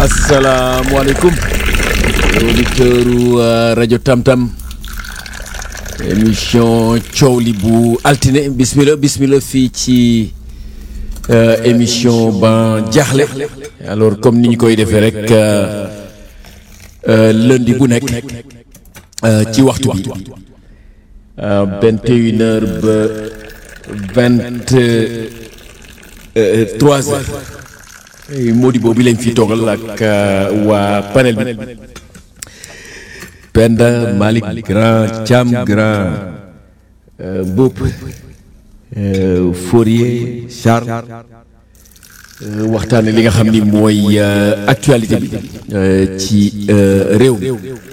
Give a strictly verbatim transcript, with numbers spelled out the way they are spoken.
asalaamaaleykum auditeur u rajo Tam-Tam émission coow li bu altine bismillah bismillah fii ci émission ban jaaxle alors comme ni ñu koy defee rek lundi bu nekk ci waxtu bi vingt et une heures ba vingt trois heures Modibo bi lañ fi toogal ak waa panel bi Penda Malick Grand Thiam Grand Mboup Fourier Charles waxtaane li nga xam ni mooy actualité bi ci réew mi